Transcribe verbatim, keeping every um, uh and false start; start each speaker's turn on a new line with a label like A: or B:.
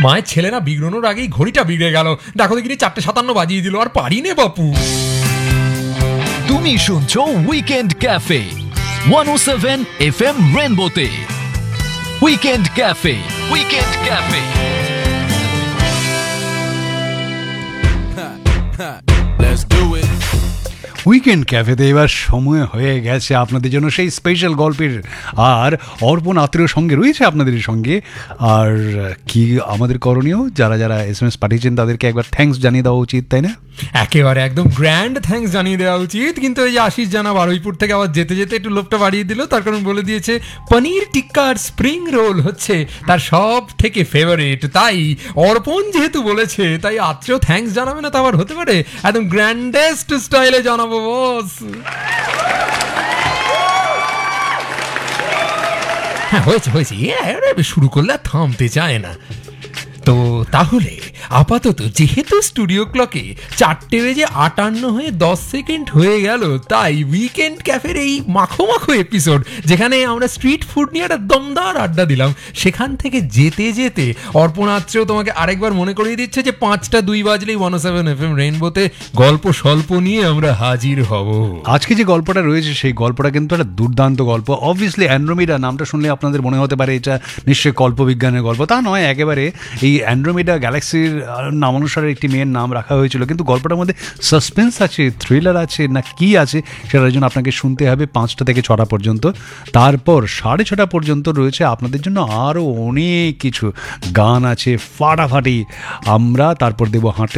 A: মায়ের ছেলে না বিগড়নোর আগেই ঘড়িটা বিগড়ে গেল, দেখো দেখিনি চারটে সাতান্ন বাজিয়ে দিল, আর পারি নে বাপু।
B: তুমি শুনছো weekend cafe one O seven F M রেনবোতে। Weekend cafe, weekend cafe.
C: Let's do it.
D: Weekend ক্যাফেতে এবার সময় হয়ে গেছে আপনাদের জন্য সেই স্পেশাল গল্পের, আর অর্পণ আত্মীয় সঙ্গে রয়েছে আপনাদের সঙ্গে। আর কি আমাদের করণীয়, যারা যারা এস এম এস পাঠিয়েছেন তাদেরকে একবার থ্যাঙ্কস জানিয়ে দেওয়া উচিত, তাই না?
A: একেবারে একদম গ্র্যান্ড থ্যাঙ্কস জানিয়ে দেওয়া উচিত। কিন্তু এই যে আশিস জানা বারুইপুর থেকে আবার যেতে যেতে একটু লোভটা বাড়িয়ে দিল, তার কারণ বলে দিয়েছে পনির টিক্কা আর স্প্রিং রোল হচ্ছে তার সব থেকে ফেভারিট। তাই অর্পণ যেহেতু বলেছে, তাই আত্মীয় থ্যাঙ্কস জানাবে না তা আবার হতে পারে? একদম গ্র্যান্ডেস্ট স্টাইলে জানাবো বস। হ্যাঁ হয়েছে হয়েছে, শুরু করলে আর থামতে চায় না। তো তাহলে আপাতত যেহেতু স্টুডিও ক্লকে চারটে বেজে আটান্ন হয়ে দশ সেকেন্ড হয়ে গেল, তাই উইকেন্ড ক্যাফের এই মাখো মাখো এপিসোড, যেখানে আমরা স্ট্রিট ফুড নিয়ে একটা দমদার আড্ডা দিলাম, সেখান থেকে যেতে যেতে অর্পণাত্রেও তোমাকে আরেকবার মনে করিয়ে দিচ্ছে যে পাঁচটা দুই বাজলেই ওয়ান ও সেভেন এফ এম রেইনবোতে গল্প স্বল্প নিয়ে আমরা হাজির হব।
D: আজকে যে গল্পটা রয়েছে সেই গল্পটা কিন্তু একটা দুর্দান্ত গল্প। অবভিয়াসলি অ্যান্ড্রোমিডা নামটা শুনলে আপনাদের মনে হতে পারে এটা নিশ্চয়ই কল্পবিজ্ঞানের গল্প, তা নয় একেবারে। এই অ্যান্ড্রোমিডা গ্যালাক্সির নামানুসারে একটি মেয়ের নাম রাখা হয়েছিল, কিন্তু গল্পটার মধ্যে সাসপেন্স আছে, থ্রিলার আছে, না কি আছে সেটার জন্য আপনাকে শুনতে হবে পাঁচটা থেকে ছটা পর্যন্ত। তারপর সাড়ে ছটা পর্যন্ত রয়েছে আপনাদের জন্য আরও অনেক কিছু গান আছে ফাটাফাটি। আমরা তারপর দেবো হাঁটে